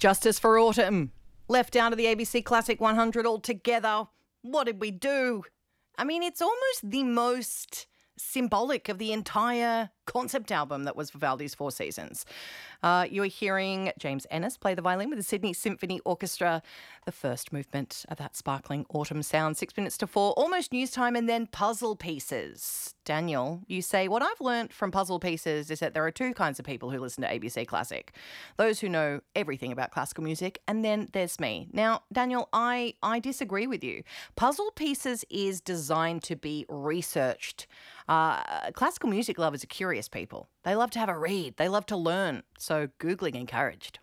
Justice for Autumn. Left out of the ABC Classic 100 altogether. What did we do? I mean, it's almost the most symbolic of the entire concept album that was Vivaldi's Four Seasons. You are hearing James Ennis play the violin with the Sydney Symphony Orchestra, the first movement of that sparkling autumn sound, 6 minutes to 4, almost news time, and then puzzle pieces. Daniel, you say, what I've learnt from puzzle pieces is that there are two kinds of people who listen to ABC Classic. Those who know everything about classical music, and then there's me. Now, Daniel, I disagree with you. Puzzle pieces is designed to be researched. Classical music lovers are curious people. They love to have a read. They love to learn. So Googling encouraged.